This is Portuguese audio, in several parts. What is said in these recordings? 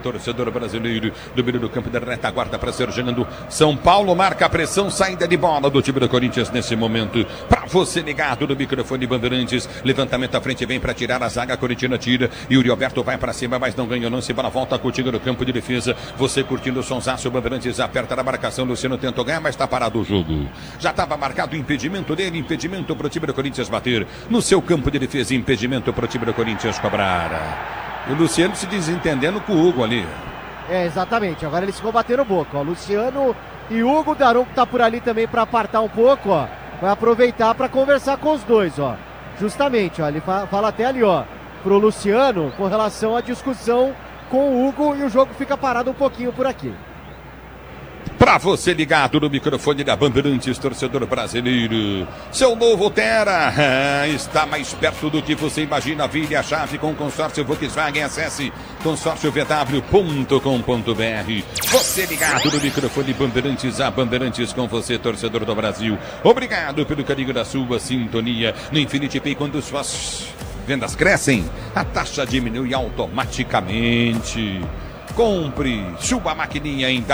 torcedor brasileiro do meio do campo da retaguarda para ser jogando. São Paulo marca a pressão, saída de bola do time do Corinthians nesse momento. Para você ligado no microfone Bandeirantes, levantamento à frente, vem para tirar a zaga, a Corintina tira. Yuri Alberto vai para cima, mas não ganha lance, bola volta contigo no campo de defesa. Você curtindo o sonsaço, Bandeirantes aperta na marcação, Luciano tentou ganhar, mas está parado o jogo. Já estava marcado o impedimento dele, impedimento para o time do Corinthians bater. No seu campo de defesa, impedimento para o time do Corinthians cobrar. E o Luciano se desentendendo com o Hugo ali. Exatamente, agora eles ficam batendo boca, ó. Luciano e Hugo, Daronco tá por ali também para apartar um pouco, ó. Vai aproveitar para conversar com os dois, ó. Justamente, ó, ele fala até ali, ó, pro Luciano com relação à discussão com o Hugo, e o jogo fica parado um pouquinho por aqui. Para você ligado no microfone da Bandeirantes, torcedor brasileiro, seu novo Tera está mais perto do que você imagina. Vire a chave com o consórcio Volkswagen. Acesse consórciovw.com.br. Você ligado no microfone Bandeirantes, a Bandeirantes com você, torcedor do Brasil. Obrigado pelo carinho da sua sintonia. No Infinity Pay, quando suas vendas crescem, a taxa diminui automaticamente. Compre sua maquininha em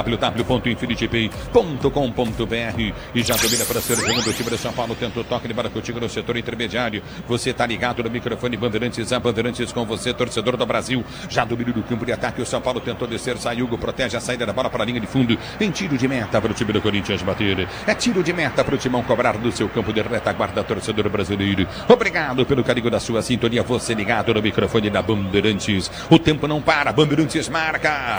www.infinitypay.com.br e já domina para ser jogando o time de São Paulo. Tenta o toque de bola contigo no setor intermediário. Você está ligado no microfone Bandeirantes, a Bandeirantes com você, torcedor do Brasil. Já domina do campo de ataque. O São Paulo tentou descer, sai Hugo, protege a saída da bola para a linha de fundo. Em tiro de meta para o time do Corinthians bater. É tiro de meta para o Timão cobrar do seu campo de retaguarda, torcedor brasileiro. Obrigado pelo carinho da sua sintonia. Você ligado no microfone da Bandeirantes. O tempo não para, Bandeirantes marca.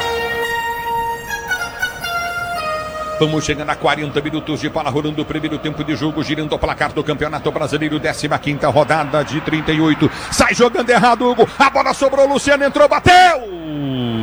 Vamos chegando a 40 minutos de bola rolando o primeiro tempo de jogo, girando o placar do Campeonato Brasileiro, 15ª rodada de 38. Sai jogando errado, Hugo. A bola sobrou, Luciano entrou, bateu!